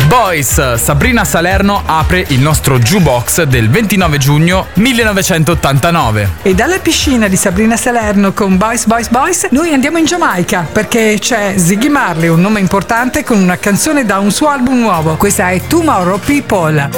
Boys, Sabrina Salerno apre il nostro jukebox del 29 giugno 1989. E dalla piscina di Sabrina Salerno con Boys Boys Boys noi andiamo in Giamaica, perché c'è Ziggy Marley, un nome importante, con una canzone da un suo album nuovo. Questa è Tomorrow People.